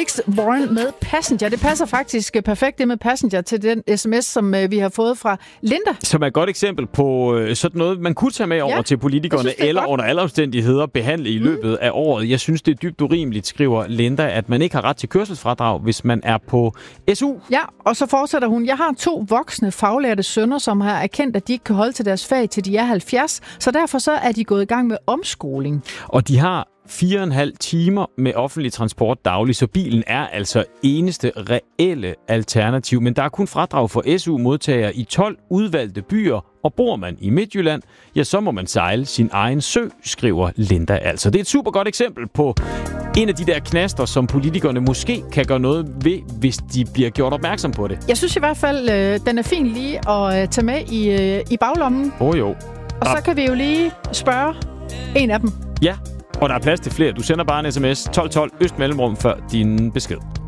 Felix Warren med Passenger. Det passer faktisk perfekt det med Passenger til den sms, som vi har fået fra Linda. Som er et godt eksempel på sådan noget, man kunne tage med over til politikerne, eller under alle omstændigheder behandle i løbet af året. Jeg synes, det er dybt urimeligt, skriver Linda, at man ikke har ret til kørselsfradrag, hvis man er på SU. Ja, og så fortsætter hun. Jeg har 2 voksne faglærte sønner, som har erkendt, at de ikke kan holde til deres fag, til de er 70. Så derfor så er de gået i gang med omskoling. Og de har 4,5 timer med offentlig transport dagligt, så bilen er altså eneste reelle alternativ. Men der er kun fradrag for SU-modtagere i 12 udvalgte byer, og bor man i Midtjylland, ja, så må man sejle sin egen sø, skriver Linda altså. Det er et super godt eksempel på en af de der knaster, som politikerne måske kan gøre noget ved, hvis de bliver gjort opmærksom på det. Jeg synes i hvert fald, den er fin lige at tage med i baglommen. Jo. Og så kan vi jo lige spørge en af dem. Ja, og der er plads til flere. Du sender bare en sms 1212 øst mellemrum før din besked.